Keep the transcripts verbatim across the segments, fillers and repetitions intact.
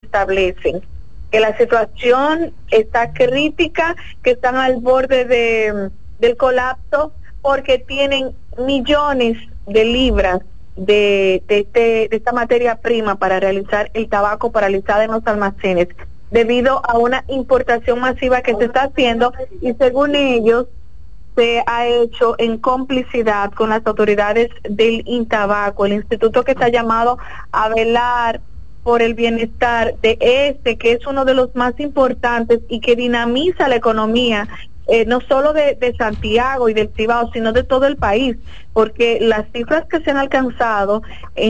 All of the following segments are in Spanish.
establecen que la situación está crítica, que están al borde de, del colapso, porque tienen millones de libras de, de, de, de esta materia prima para realizar el tabaco paralizada en los almacenes, debido a una importación masiva que se está haciendo, y según ellos se ha hecho en complicidad con las autoridades del Intabaco, el instituto que está llamado a velar por el bienestar de este, que es uno de los más importantes y que dinamiza la economía, eh, no solo de, de Santiago y del Cibao, sino de todo el país, porque las cifras que se han alcanzado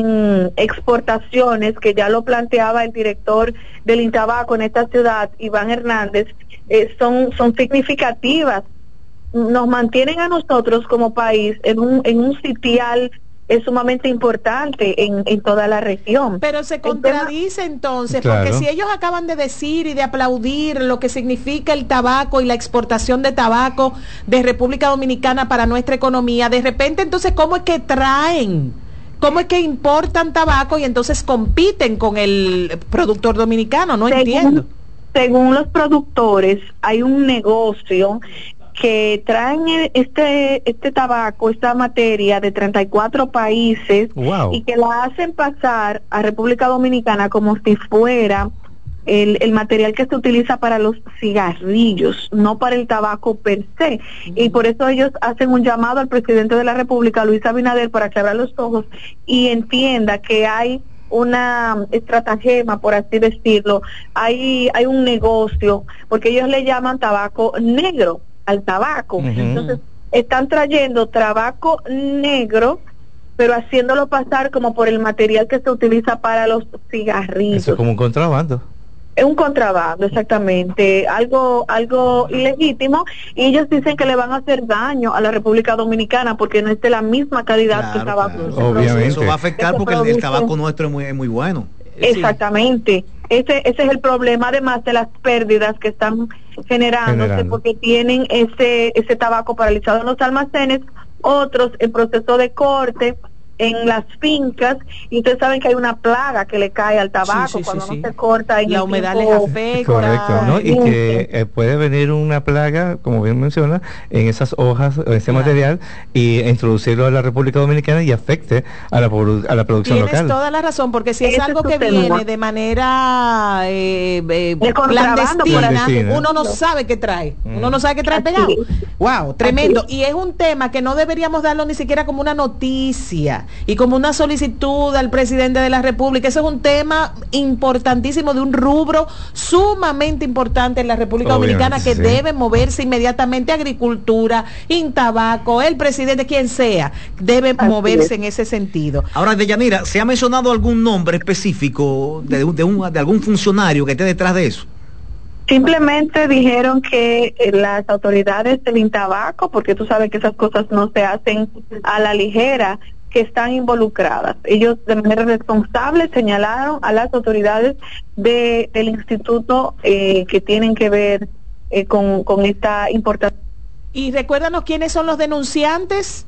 en exportaciones, que ya lo planteaba el director del Intabaco en esta ciudad, Iván Hernández, eh, son, son significativas. Nos mantienen a nosotros como país en un, en un sitial es sumamente importante en, en toda la región. Pero se contradice entonces, claro, porque si ellos acaban de decir y de aplaudir lo que significa el tabaco y la exportación de tabaco de República Dominicana para nuestra economía, de repente entonces, ¿cómo es que traen? ¿Cómo es que importan tabaco y entonces compiten con el productor dominicano? No según, entiendo. Según los productores, hay un negocio que traen este este tabaco, esta materia de treinta y cuatro países, wow, y que la hacen pasar a República Dominicana como si fuera el, el material que se utiliza para los cigarrillos, no para el tabaco per se. Uh-huh. Y por eso ellos hacen un llamado al presidente de la República, Luis Abinader, para que abra los ojos y entienda que hay una estratagema, por así decirlo, hay, hay un negocio, porque ellos le llaman tabaco negro al tabaco. Uh-huh. Entonces están trayendo tabaco negro, pero haciéndolo pasar como por el material que se utiliza para los cigarrillos. Eso es como un contrabando. Es un contrabando, exactamente, algo algo ilegítimo, y ellos dicen que le van a hacer daño a la República Dominicana porque no es de la misma calidad, claro, que el tabaco. Claro. Obviamente. Eso va a afectar porque el, el tabaco nuestro es muy, es muy bueno. Exactamente. Sí. Ese, ese es el problema, además de las pérdidas que están generándose, Generando. porque tienen ese ese tabaco paralizado en los almacenes, otros en proceso de corte en las fincas, y ustedes saben que hay una plaga que le cae al tabaco, sí, sí, cuando sí, no sí. se corta en la el humedad tiempo. les afecta. Correcto, ¿no? Y que eh, puede venir una plaga, como bien menciona, en esas hojas, ese claro. material, y introducirlo a la República Dominicana y afecte a la, a la producción Tienes local. Tienes toda la razón, porque si es Ese algo que viene tema. de manera eh, eh, de clandestina, uno no sabe qué trae, mm. uno no sabe qué trae pegado. Wow, tremendo. Y es un tema que no deberíamos darlo ni siquiera como una noticia y como una solicitud al presidente de la República. Eso es un tema importantísimo, de un rubro sumamente importante en la República Obviamente, Dominicana, que sí. debe moverse inmediatamente. Agricultura, Intabaco, el presidente, quien sea, debe Así moverse es. en ese sentido. Ahora, Deyanira, ¿se ha mencionado algún nombre específico de, de, un, de algún funcionario que esté detrás de eso? Simplemente dijeron que eh, las autoridades del Intabaco, porque tú sabes que esas cosas no se hacen a la ligera, que están involucradas. Ellos de manera responsable señalaron a las autoridades de, del instituto eh, que tienen que ver eh, con, con esta importación. Y recuérdanos quiénes son los denunciantes.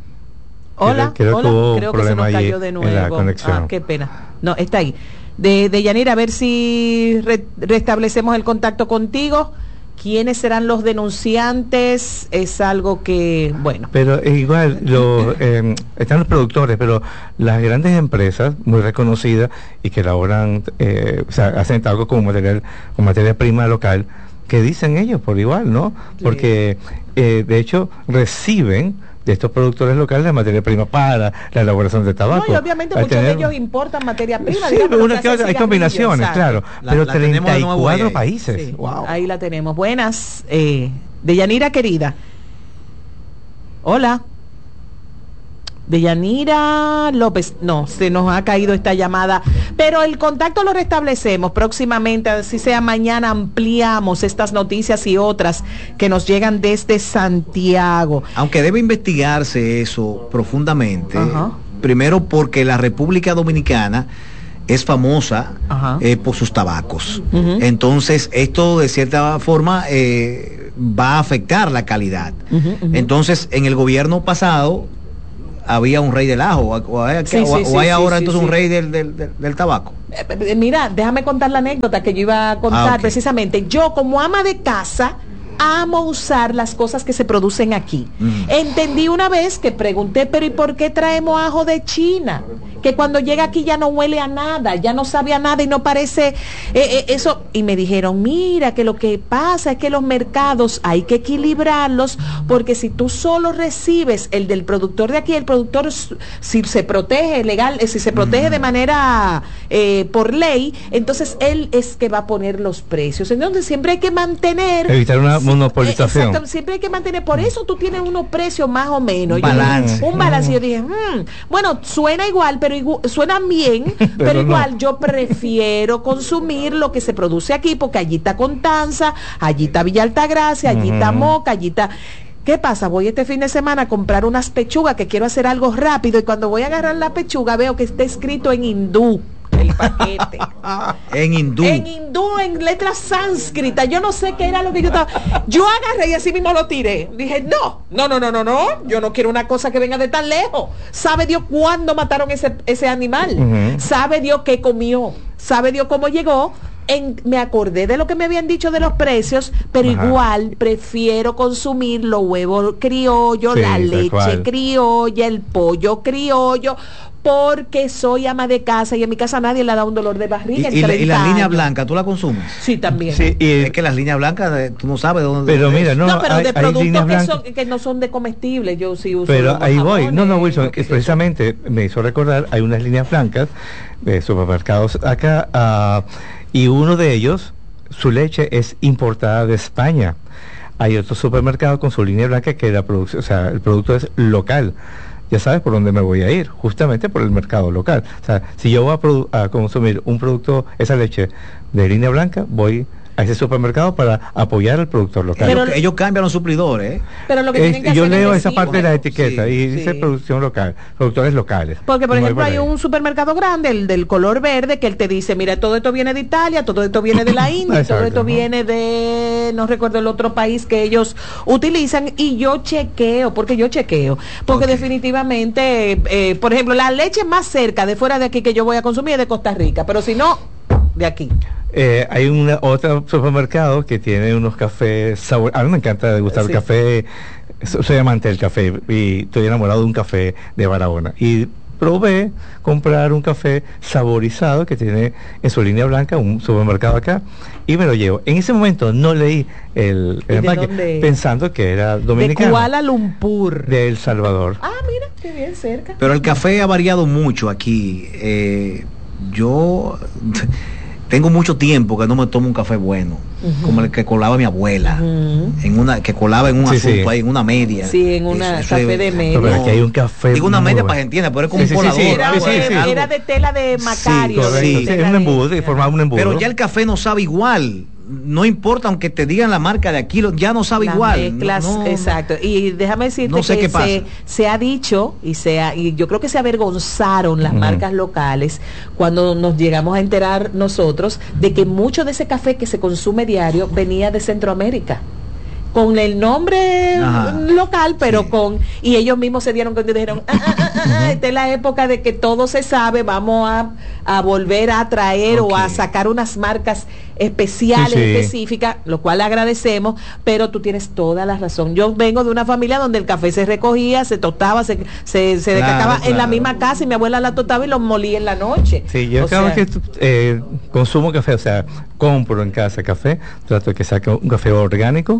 Hola, creo, creo hola, creo que se nos cayó de nuevo. Ah, qué pena. No, está ahí. De, de Yanira, a ver si re, restablecemos el contacto contigo. ¿Quiénes serán los denunciantes? Es algo que, bueno. Pero igual, lo, eh, están los productores, pero las grandes empresas muy reconocidas y que elaboran, eh, o sea, hacen algo como material, como materia prima local, que dicen ellos por igual, ¿no? Sí. Porque, eh, de hecho, reciben de estos productores locales la materia prima para la elaboración de tabaco. No, y obviamente muchos tener... de ellos importan materia prima. Sí, digamos, una que otra, hay combinaciones, claro, la, pero la treinta y cuatro países. Sí, wow. Ahí la tenemos. Buenas, eh, Deyanira querida. Hola. Deyanira López, no, se nos ha caído esta llamada, pero el contacto lo restablecemos próximamente, así sea mañana, ampliamos estas noticias y otras que nos llegan desde Santiago. Aunque debe investigarse eso profundamente, uh-huh. primero porque la República Dominicana es famosa uh-huh. eh, por sus tabacos, uh-huh. entonces esto de cierta forma eh, va a afectar la calidad. Uh-huh, uh-huh. Entonces, en el gobierno pasado había un rey del ajo, o, o hay, sí, o, sí, o hay sí, ahora sí, entonces sí. un rey del, del, del, del tabaco. Eh, mira, déjame contar la anécdota que yo iba a contar. Ah, okay. Precisamente, yo como ama de casa amo usar las cosas que se producen aquí. Mm. Entendí una vez que pregunté, pero ¿y por qué traemos ajo de China? Que cuando llega aquí ya no huele a nada, ya no sabe a nada y no parece eh, eh, eso. Y me dijeron, mira, que lo que pasa es que los mercados hay que equilibrarlos, porque si tú solo recibes el del productor de aquí, el productor si se protege legal, si se protege mm. de manera eh, por ley, entonces él es que va a poner los precios. Entonces siempre hay que mantener... Evitar una monopolización. Exacto, siempre hay que mantener, por eso tú tienes unos precios más o menos. Un balance. Yo, un balance. Yo dije, mmm, bueno, suena igual, pero igual, suenan bien, pero, pero igual no. Yo prefiero consumir lo que se produce aquí, porque allí está Constanza, allí está Villa Altagracia, allí uh-huh. está Moca, allí está... ¿Qué pasa? Voy este fin de semana a comprar unas pechugas que quiero hacer algo rápido y cuando voy a agarrar la pechuga veo que está escrito en hindú el paquete. En hindú. En hindú, en letras sánscritas. Yo no sé qué era lo que yo estaba. Yo agarré y así mismo lo tiré. Dije, no, no, no, no, no, no. Yo no quiero una cosa que venga de tan lejos. ¿Sabe Dios cuándo mataron ese, ese animal? Uh-huh. ¿Sabe Dios qué comió? ¿Sabe Dios cómo llegó? En, me acordé de lo que me habían dicho de los precios, pero ajá. igual prefiero consumir los huevos criollos, sí, la leche criolla, el pollo criollo, porque soy ama de casa y en mi casa nadie le da un dolor de barriga. ¿Y, y, la, y la línea blanca tú la consumes? Sí, también. Sí, y es que las líneas blancas tú no sabes dónde. Pero dónde mira, es. no, no, pero hay, de productos que, son, que no son de comestibles, yo sí uso. Pero ahí voy. No, no, Wilson, es precisamente me hizo recordar, hay unas líneas blancas de supermercados acá, uh, y uno de ellos, su leche es importada de España. Hay otro supermercado con su línea blanca que la producción, o sea, el producto es local. Ya sabes por dónde me voy a ir, justamente por el mercado local. O sea, si yo voy a, produ- a consumir un producto, esa leche de línea blanca, voy a ese supermercado para apoyar al productor local. Pero ellos cambian los suplidores, ¿eh? Pero lo que es, que yo leo esa decir, parte de la etiqueta sí, y dice sí. producción local, productores locales. Porque, por no ejemplo, hay, hay un supermercado grande, el del color verde, que él te dice, mira, todo esto viene de Italia, todo esto viene de la India, Exacto, todo esto ¿no? viene de, no recuerdo el otro país que ellos utilizan, y yo chequeo, porque yo chequeo, porque okay. definitivamente, eh, por ejemplo, la leche más cerca de fuera de aquí que yo voy a consumir es de Costa Rica, pero si no, de aquí. Eh, hay una otro supermercado que tiene unos cafés sabor. A mí me encanta degustar sí. el café. Soy amante del café y estoy enamorado de un café de Barahona. Y probé comprar un café saborizado que tiene en su línea blanca un supermercado acá y me lo llevo. En ese momento no leí el, el empaque pensando que era dominicano. De Kuala Lumpur. De El Salvador. Ah, mira, qué bien cerca. Pero el café ha variado mucho aquí. Eh, yo tengo mucho tiempo que no me tomo un café bueno, uh-huh. como el que colaba mi abuela, uh-huh. en una que colaba en un sí, asunto sí. ahí, en una media. Sí, en una eso, café eso de media. Pero aquí hay un café. Digo una media para que entienda, pero es como sí, un colador. Sí, sí, sí, era, sí, sí, sí. era de tela de Macario. Sí, sí, sí, un embudo, de, formaba un embudo. Pero ya el café no sabe igual. No importa, aunque te digan la marca de aquí, ya no sabe Las igual. Mezclas, no, no, exacto. Y déjame decirte no sé que qué pasa. Se, se ha dicho, y, se ha, y yo creo que se avergonzaron las uh-huh. marcas locales cuando nos llegamos a enterar nosotros de que mucho de ese café que se consume diario venía de Centroamérica. Con el nombre Ajá. local, pero sí. con... Y ellos mismos se dieron cuenta y dijeron, ah, ah, ah, ah, esta es la época de que todo se sabe, vamos a, a volver a traer okay. o a sacar unas marcas especiales, sí, sí. específicas, lo cual agradecemos, pero tú tienes toda la razón. Yo vengo de una familia donde el café se recogía, se tostaba, se, se, se claro, decacaba claro. en la misma casa y mi abuela la tostaba y lo molía en la noche. Sí, yo cada vez que eh, consumo café, o sea, compro en casa café, trato de que saque un café orgánico.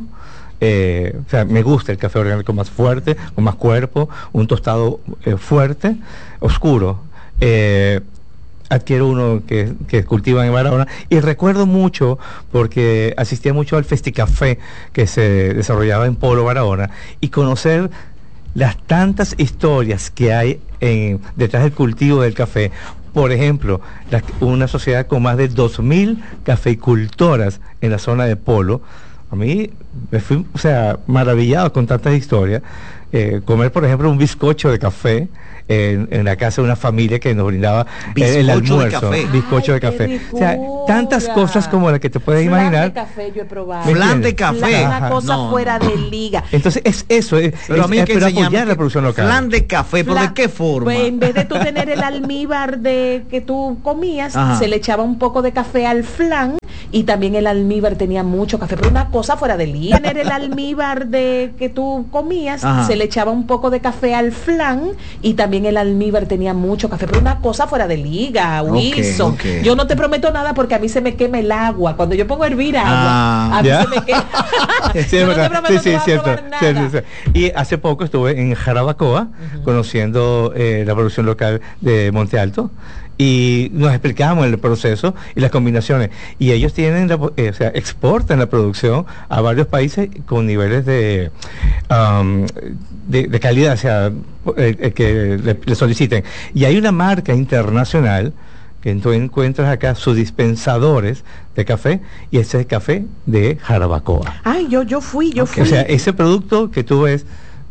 Eh, o sea, me gusta el café orgánico más fuerte, con más cuerpo, un tostado eh, fuerte, oscuro. Eh, adquiero uno que, que cultivan en Barahona y recuerdo mucho porque asistía mucho al Festicafé que se desarrollaba en Polo, Barahona, y conocer las tantas historias que hay en, detrás del cultivo del café. Por ejemplo, la, una sociedad con más de dos mil cafeicultoras en la zona de Polo. a mí me fui, o sea, maravillado con tantas historias. Eh, comer, por ejemplo, un bizcocho de café en, en la casa de una familia que nos brindaba bizcocho el almuerzo, de café. bizcocho Ay, de café. O sea, tantas cosas como las que te puedes Flan imaginar. De café yo he probado. Flan de café. Flan, una cosa no, fuera no. de liga. Entonces es eso, es, pero es, a mí es que para apoyar la producción local. Flan de café, ¿pero de qué forma? Pues en vez de tú tener el almíbar de que tú comías, Ajá. se le echaba un poco de café al flan. Y también el almíbar tenía mucho café, pero una cosa fuera de liga. Tener el almíbar de que tú comías, Ajá. se le echaba un poco de café al flan y también el almíbar tenía mucho café, pero una cosa fuera de liga, Wilson. Okay, okay. Yo no te prometo nada porque a mí se me quema el agua. Cuando yo pongo a hervir agua, ah, a mí ¿ya? se me quema. Sí, yo no te prometo sí, sí, no cierto, cierto, cierto. Y hace poco estuve en Jarabacoa uh-huh. conociendo eh, la producción local de Monte Alto. Y nos explicamos el proceso y las combinaciones, y ellos tienen la, eh, o sea, exportan la producción a varios países con niveles de um, de, de calidad, o sea, eh, eh, que le, le soliciten, y hay una marca internacional que tú encuentras acá, sus dispensadores de café, y ese es café de Jarabacoa. Ay, yo yo fui, yo okay. fui. O sea, ese producto que tú ves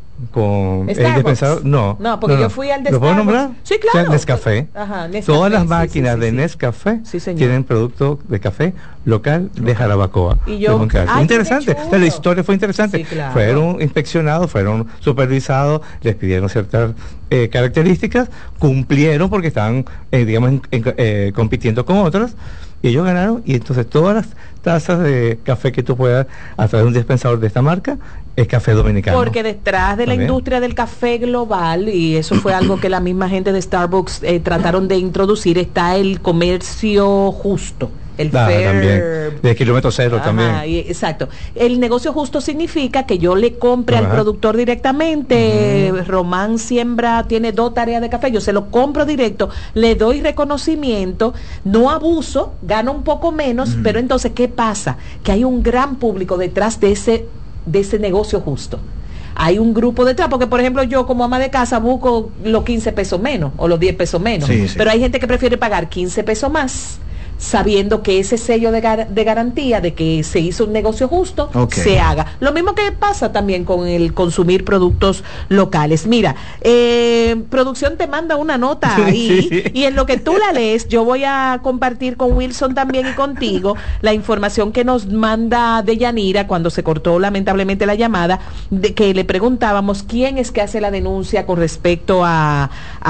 con Starbucks. El dispensador, no. No, porque no, no. yo fui al de ¿Lo puedo nombrar? Sí, claro. Nescafé. Ajá, Nescafé. Todas las máquinas sí, sí, de sí. Nescafé sí, tienen producto de café local de Jarabacoa. Y yo, ay, interesante. La historia fue interesante. Sí, claro. Fueron inspeccionados, fueron supervisados, les pidieron ciertas eh, características, cumplieron porque estaban, eh, digamos, en, en, eh, compitiendo con otras. Y ellos ganaron, y entonces todas las tazas de café que tú puedas a través de un dispensador de esta marca es café dominicano. Porque detrás de la ¿También? industria del café global, y eso fue algo que la misma gente de Starbucks eh, trataron de introducir, está el comercio justo. El ah, fair también. De kilómetro cero. Ajá, también y, exacto. El negocio justo significa que yo le compre Ajá. al productor directamente. uh-huh. Román siembra, tiene dos tareas de café, yo se lo compro directo, le doy reconocimiento, no abuso, gano un poco menos, uh-huh. pero entonces ¿qué pasa? Que hay un gran público detrás de ese de ese negocio justo. Hay un grupo detrás, porque por ejemplo yo como ama de casa busco los quince pesos menos o los diez pesos menos, sí, sí. pero hay gente que prefiere pagar quince pesos más, sabiendo que ese sello de, gar de garantía de que se hizo un negocio justo, okay. se haga. Lo mismo que pasa también con el consumir productos locales. Mira, eh, producción te manda una nota ahí, sí. y en lo que tú la lees, yo voy a compartir con Wilson también y contigo la información que nos manda Deyanira cuando se cortó lamentablemente la llamada, de que le preguntábamos quién es que hace la denuncia con respecto a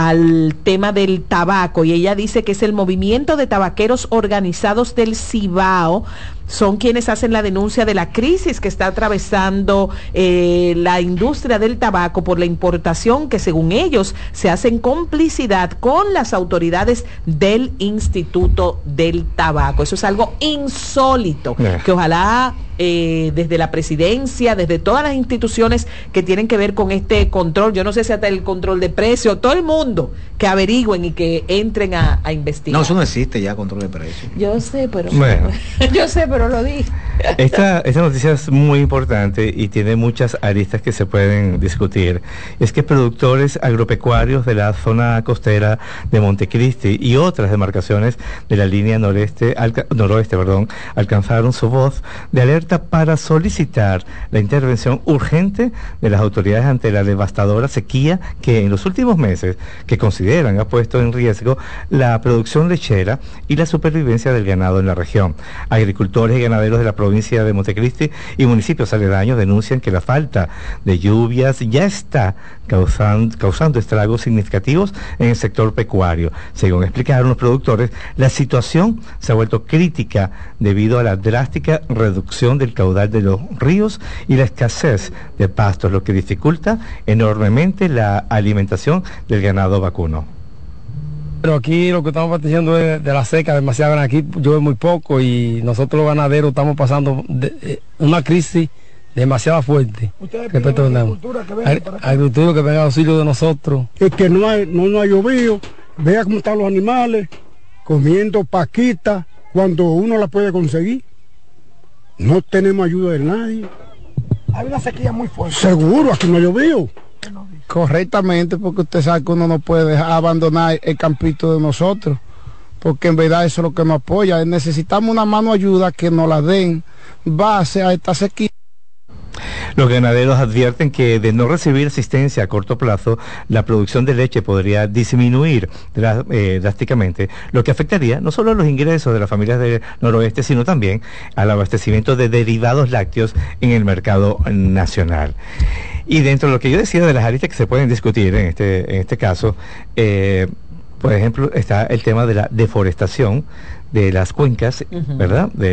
al tema del tabaco, y ella dice que es el movimiento de tabaqueros organizados del Cibao. Son quienes hacen la denuncia de la crisis que está atravesando eh, la industria del tabaco por la importación que según ellos se hace en complicidad con las autoridades del Instituto del Tabaco. Eso es algo insólito, yeah. que ojalá eh, desde la presidencia, desde todas las instituciones que tienen que ver con este control, yo no sé si hasta el control de precios, todo el mundo que averigüen y que entren a, a investigar. No, eso no existe ya, control de precios. Yo sé, pero bueno. yo sé, pero lo dije. Esta, esta noticia es muy importante y tiene muchas aristas que se pueden discutir. Es que productores agropecuarios de la zona costera de Montecristi y otras demarcaciones de la línea noreste, alca, noroeste perdón, alcanzaron su voz de alerta para solicitar la intervención urgente de las autoridades ante la devastadora sequía que en los últimos meses, que consideran ha puesto en riesgo la producción lechera y la supervivencia del ganado en la región. Agricultores y ganaderos de la provincia de Montecristi y municipios aledaños denuncian que la falta de lluvias ya está causando, causando estragos significativos en el sector pecuario. Según explicaron los productores, la situación se ha vuelto crítica debido a la drástica reducción del caudal de los ríos y la escasez de pastos, lo que dificulta enormemente la alimentación del ganado vacuno. Pero aquí lo que estamos padeciendo es de la seca, demasiado grande. Aquí llueve muy poco y nosotros los ganaderos estamos pasando de, de, una crisis demasiado fuerte. Respecto a la agricultura que venga, para agricultura que venga a auxilio de nosotros. Es que no, hay, no, no ha llovido, vea cómo están los animales, comiendo paquitas cuando uno la puede conseguir. No tenemos ayuda de nadie. Hay una sequía muy fuerte. Seguro, aquí no ha llovido. Correctamente, porque usted sabe que uno no puede dejar abandonar el campito de nosotros, porque en verdad eso es lo que nos apoya. Necesitamos una mano ayuda que nos la den base a esta sequía. Los ganaderos advierten que de no recibir asistencia a corto plazo, la producción de leche podría disminuir eh, drásticamente, lo que afectaría no solo a los ingresos de las familias del noroeste, sino también al abastecimiento de derivados lácteos en el mercado nacional. Y dentro de lo que yo decía de las aristas que se pueden discutir en este, en este caso, eh, por ejemplo, está el tema de la deforestación de las cuencas, uh-huh. ¿verdad?, de